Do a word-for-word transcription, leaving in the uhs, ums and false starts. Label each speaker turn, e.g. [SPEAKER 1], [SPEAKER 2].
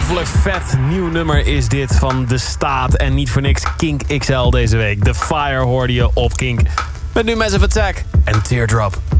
[SPEAKER 1] ongelooflijk vet nieuw nummer is dit van De Staat. En niet voor niks Kink X L deze week. The Fire hoorde je op Kink. Met nu Massive Attack en Teardrop.